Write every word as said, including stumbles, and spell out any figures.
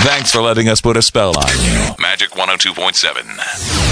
Thanks for letting us put a spell on you. Magic one oh two point seven.